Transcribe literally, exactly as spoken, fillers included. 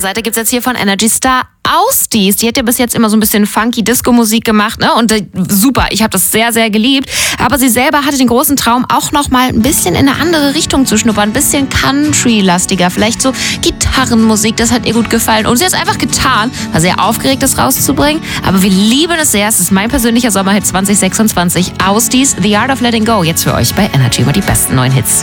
der Seite gibt es jetzt hier von Energy Star Ausdies. Die hat ja bis jetzt immer so ein bisschen funky Disco-Musik gemacht, ne? Und äh, super, ich habe das sehr, sehr geliebt. Aber sie selber hatte den großen Traum, auch noch mal ein bisschen in eine andere Richtung zu schnuppern. Ein bisschen Country-lastiger, vielleicht so Gitarrenmusik, das hat ihr gut gefallen. Und sie hat es einfach getan, war sehr aufgeregt, das rauszubringen. Aber wir lieben es sehr. Es ist mein persönlicher Sommerhit zwanzig sechsundzwanzig. Ausdies, The Art of Letting Go. Jetzt für euch bei Energy immer die besten neuen Hits.